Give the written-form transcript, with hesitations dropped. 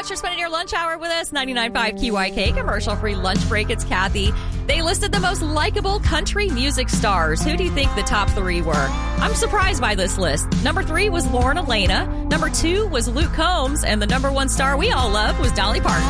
much for spending your lunch hour with us. 99.5 KYK, commercial-free lunch break. It's Kathy. They listed the most likable country music stars. Who do you think the top 3 were? I'm surprised by this list. Number 3 was Lauren Elena. Number 2 was Luke Combs. And the number 1 star we all love was Dolly Parton.